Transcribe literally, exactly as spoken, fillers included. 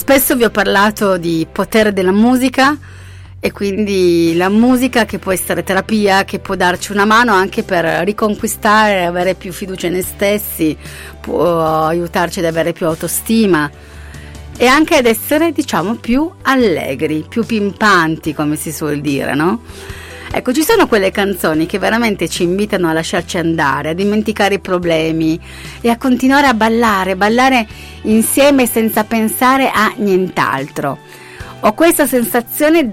Spesso vi ho parlato di potere della musica e quindi la musica che può essere terapia, che può darci una mano anche per riconquistare, avere più fiducia in noi stessi, può aiutarci ad avere più autostima e anche ad essere, diciamo, più allegri, più pimpanti, come si suol dire, no? Ecco, ci sono quelle canzoni che veramente ci invitano a lasciarci andare, a dimenticare i problemi e a continuare a ballare, ballare insieme senza pensare a nient'altro. Ho questa sensazione